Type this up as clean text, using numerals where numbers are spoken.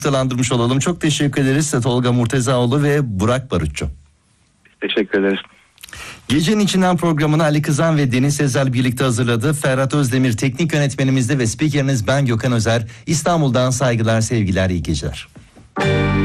noktalandırmış olalım. Çok teşekkür ederiz size Tolga Murtezaoğlu ve Burak Barutçu. Teşekkür ederiz. Gecenin içinden programını Ali Kızan ve Deniz Sezer birlikte hazırladı. Ferhat Özdemir teknik yönetmenimizde ve spikeriniz ben Gökhan Özer. İstanbul'dan saygılar, sevgiler, iyi geceler.